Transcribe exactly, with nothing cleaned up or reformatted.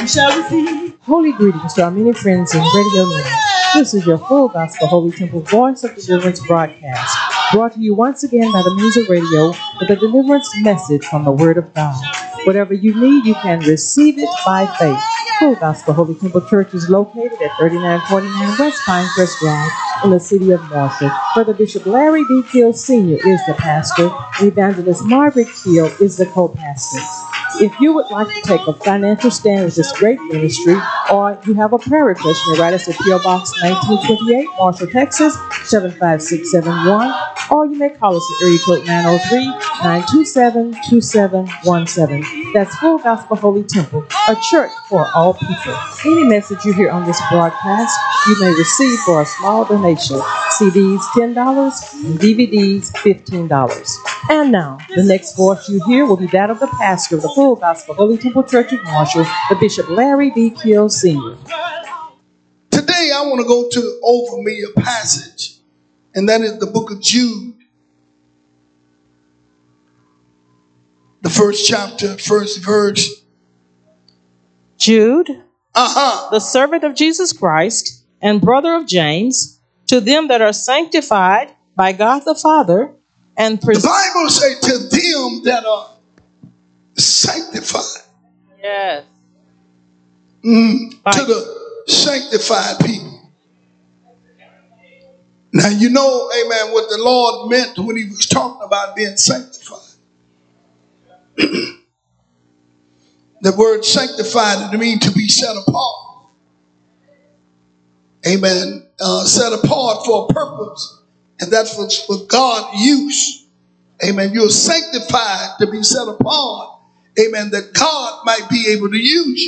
you shall receive. Holy greetings to our many friends in Radio Land. This is your Full Gospel Holy Temple Voice of Deliverance broadcast, brought to you once again by the means of radio with a deliverance message from the Word of God. Whatever you need, you can receive it by faith. Full Gospel Holy Temple Church is located at thirty-nine forty-nine West Pinecrest Drive in the city of Marshall. Brother Bishop Larry D. Keel Senior is the pastor, and Evangelist Margaret Keel is the co-pastor. If you would like to take a financial stand with this great ministry, or you have a prayer request, you may write us at P O Box nineteen twenty-eight, Marshall, Texas, seven five six seven one, or you may call us at area code nine oh three, nine two seven, two seven one seven. That's Full Gospel Holy Temple, a church for all people. Any message you hear on this broadcast, you may receive for a small donation. C Ds ten dollars and D V Ds fifteen dollars. And now, the next voice you hear will be that of the pastor of the Full Gospel Holy Temple Church of Marshall, the Bishop Larry D. Keel Senior Today I want to go to over me a passage, and that is the book of Jude. The first chapter, first verse. Jude, Uh-huh. the servant of Jesus Christ and brother of James, to them that are sanctified by God the Father, and pres- The Bible says to them that are sanctified. Yes. Mm, By- to the sanctified people. Now you know, amen, what the Lord meant when he was talking about being sanctified. The word sanctified, it means to be set apart. Amen. Uh, set apart for a purpose. And that's what, what God used. Amen. You're sanctified to be set apart. Amen. That God might be able to use you.